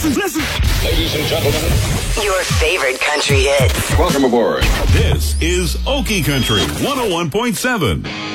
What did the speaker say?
listen. Ladies and gentlemen, your favorite country hits. welcome aboard. This is Okie Country 101.7.